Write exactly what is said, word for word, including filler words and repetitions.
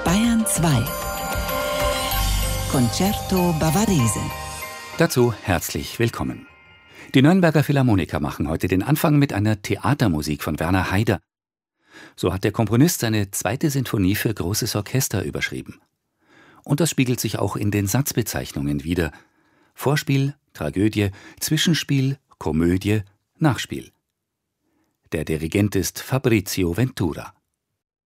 Bayern zwei. Concerto Bavarese. Dazu herzlich willkommen. Die Nürnberger Philharmoniker machen heute den Anfang mit einer Theatermusik von Werner Haider. So hat der Komponist seine zweite Sinfonie für großes Orchester überschrieben. Und das spiegelt sich auch in den Satzbezeichnungen wider. Vorspiel, Tragödie, Zwischenspiel, Komödie, Nachspiel. Der Dirigent ist Fabrizio Ventura.